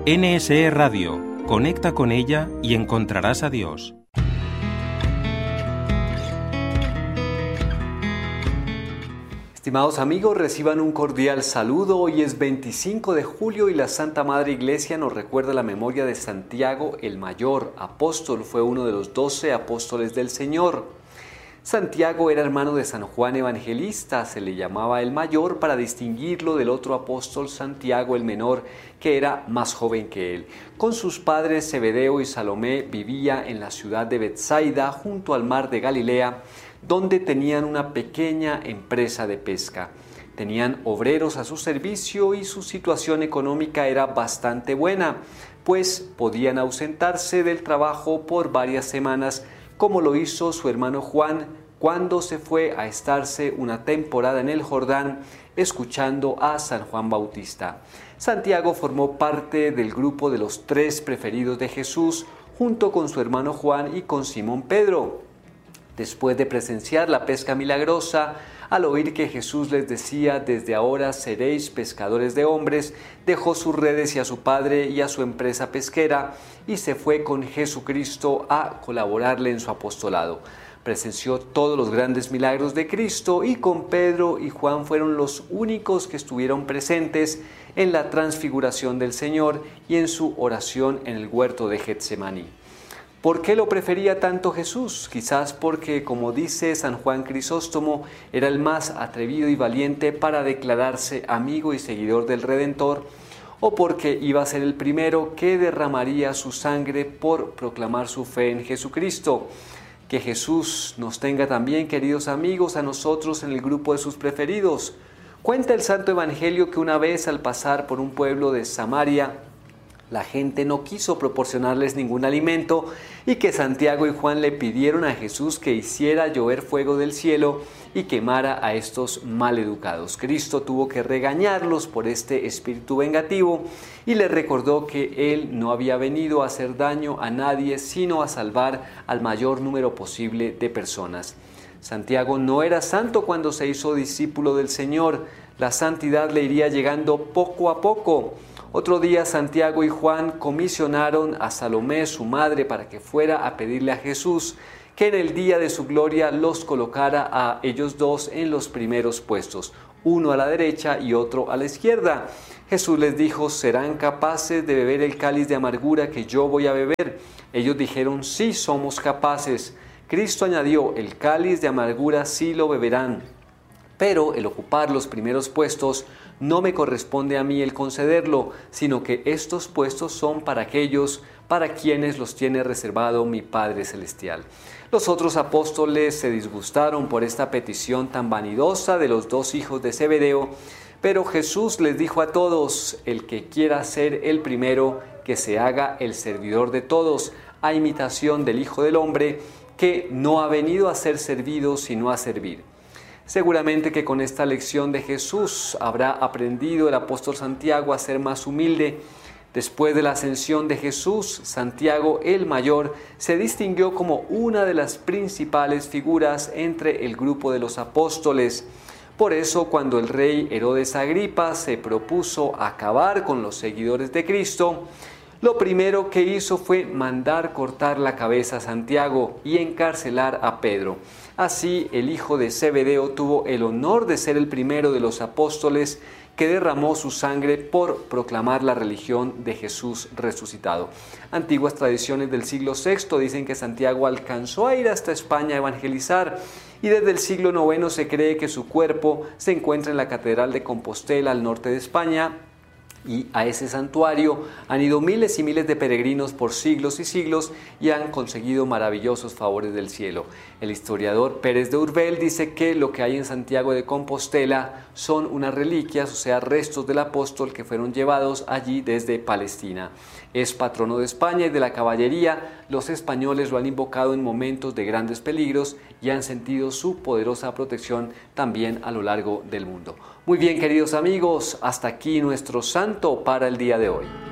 NSE Radio. Conecta con ella y encontrarás a Dios. Estimados amigos, reciban un cordial saludo. Hoy es 25 de julio y la Santa Madre Iglesia nos recuerda la memoria de Santiago el Mayor, apóstol, fue uno de los 12 apóstoles del Señor. Santiago era hermano de San Juan Evangelista, se le llamaba el Mayor para distinguirlo del otro apóstol Santiago el Menor, que era más joven que él. Con sus padres Zebedeo y Salomé vivía en la ciudad de Betsaida, junto al mar de Galilea, donde tenían una pequeña empresa de pesca. Tenían obreros a su servicio y su situación económica era bastante buena, pues podían ausentarse del trabajo por varias semanas, como lo hizo su hermano Juan cuando se fue a estarse una temporada en el Jordán escuchando a San Juan Bautista. Santiago formó parte del grupo de los 3 preferidos de Jesús, junto con su hermano Juan y con Simón Pedro. Después de presenciar la pesca milagrosa, al oír que Jesús les decía: desde ahora seréis pescadores de hombres, dejó sus redes y a su padre y a su empresa pesquera y se fue con Jesucristo a colaborarle en su apostolado. Presenció todos los grandes milagros de Cristo y con Pedro y Juan fueron los únicos que estuvieron presentes en la transfiguración del Señor y en su oración en el huerto de Getsemaní. ¿Por qué lo prefería tanto Jesús? Quizás porque, como dice San Juan Crisóstomo, era el más atrevido y valiente para declararse amigo y seguidor del Redentor, o porque iba a ser el primero que derramaría su sangre por proclamar su fe en Jesucristo. Que Jesús nos tenga también, queridos amigos, a nosotros en el grupo de sus preferidos. Cuenta el Santo Evangelio que una vez, al pasar por un pueblo de Samaria, la gente no quiso proporcionarles ningún alimento y que Santiago y Juan le pidieron a Jesús que hiciera llover fuego del cielo y quemara a estos maleducados. Cristo tuvo que regañarlos por este espíritu vengativo y les recordó que Él no había venido a hacer daño a nadie, sino a salvar al mayor número posible de personas. Santiago no era santo cuando se hizo discípulo del Señor. La santidad le iría llegando poco a poco. Otro día Santiago y Juan comisionaron a Salomé, su madre, para que fuera a pedirle a Jesús que en el día de su gloria los colocara a ellos dos en los primeros puestos, uno a la derecha y otro a la izquierda. Jesús les dijo: ¿serán capaces de beber el cáliz de amargura que yo voy a beber? Ellos dijeron: sí, somos capaces. Cristo añadió: el cáliz de amargura sí lo beberán, pero el ocupar los primeros puestos no me corresponde a mí el concederlo, sino que estos puestos son para aquellos para quienes los tiene reservado mi Padre Celestial. Los otros apóstoles se disgustaron por esta petición tan vanidosa de los 2 hijos de Zebedeo, pero Jesús les dijo a todos: el que quiera ser el primero, que se haga el servidor de todos, a imitación del Hijo del Hombre, que no ha venido a ser servido, sino a servir. Seguramente que con esta lección de Jesús habrá aprendido el apóstol Santiago a ser más humilde. Después de la ascensión de Jesús, Santiago el Mayor se distinguió como una de las principales figuras entre el grupo de los apóstoles. Por eso, cuando el rey Herodes Agripa se propuso acabar con los seguidores de Cristo, lo primero que hizo fue mandar cortar la cabeza a Santiago y encarcelar a Pedro. Así, el hijo de Zebedeo tuvo el honor de ser el primero de los apóstoles que derramó su sangre por proclamar la religión de Jesús resucitado. Antiguas tradiciones del siglo VI dicen que Santiago alcanzó a ir hasta España a evangelizar, y desde el siglo IX se cree que su cuerpo se encuentra en la Catedral de Compostela, al norte de España, y a ese santuario han ido miles y miles de peregrinos por siglos y siglos y han conseguido maravillosos favores del cielo. El historiador Pérez de Urbel dice que lo que hay en Santiago de Compostela son unas reliquias, o sea, restos del apóstol que fueron llevados allí desde Palestina. Es patrono de España y de la caballería. Los españoles lo han invocado en momentos de grandes peligros y han sentido su poderosa protección también a lo largo del mundo. Muy bien, queridos amigos, hasta aquí nuestro santo para el día de hoy.